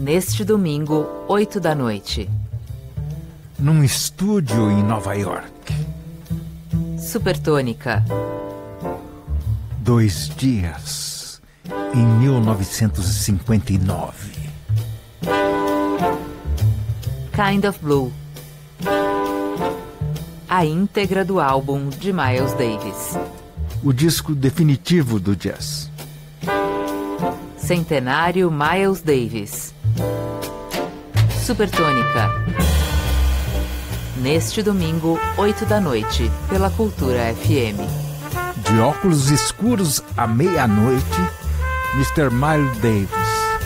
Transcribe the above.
Neste domingo, 8 da noite. Num estúdio em Nova York. Supertônica. 2 dias em 1959. Kind of Blue. A íntegra do álbum de Miles Davis. O disco definitivo do jazz. Centenário Miles Davis. Supertônica. Neste domingo, 8 da noite, pela Cultura FM. De óculos escuros à meia-noite, Mr. Miles Davis.